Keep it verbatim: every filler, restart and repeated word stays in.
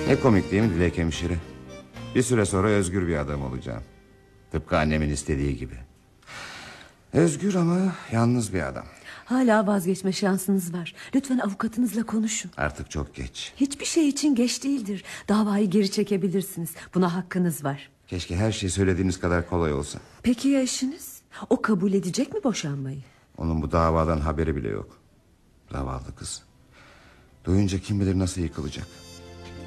Ne komik değil mi Dilek hemşire? Bir süre sonra özgür bir adam olacağım. Tıpkı annemin istediği gibi. Özgür ama yalnız bir adam. Hala vazgeçme şansınız var. Lütfen avukatınızla konuşun. Artık çok geç. Hiçbir şey için geç değildir. Davayı geri çekebilirsiniz. Buna hakkınız var. Keşke her şey söylediğiniz kadar kolay olsa. Peki ya eşiniz? O kabul edecek mi boşanmayı? Onun bu davadan haberi bile yok. Zavallı kız. Duyunca kim bilir nasıl yıkılacak.